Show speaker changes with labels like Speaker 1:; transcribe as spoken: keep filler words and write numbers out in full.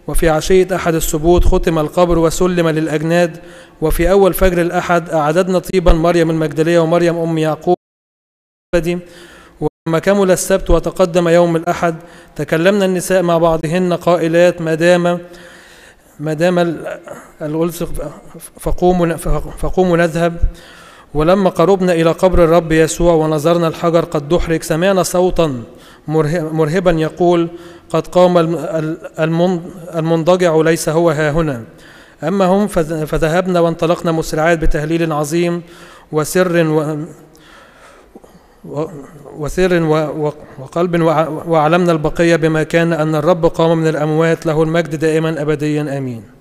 Speaker 1: وفي عشية أحد السبوت ختم القبر وسلم للأجناد. وفي أول فجر الأحد أعددنا طيبا مريم المجدلية ومريم أم يعقوب. ولما كمل السبت وتقدم يوم الأحد تكلمنا النساء مع بعضهن قائلات ما دام ما دام الغلس فقوموا فقوموا نذهب. ولما قربنا إلى قبر الرب يسوع ونظرنا الحجر قد دحرج سمعنا صوتا مرهبا يقول قد قام المنضجع ليس هو ها هنا. أما هم فذهبنا وانطلقنا مسرعات بتهليل عظيم وسر و وسر وقلب وعلمنا البقية بما كان أن الرب قام من الأموات له المجد دائما أبديا آمين.